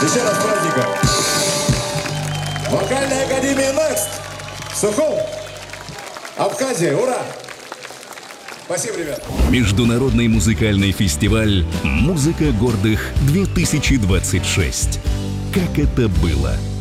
Еще раз с праздником. Вокальная академия Next. Сухум. Абхазия. Ура! Спасибо, ребят. Международный музыкальный фестиваль «Музыка гордых-2026». Как это было?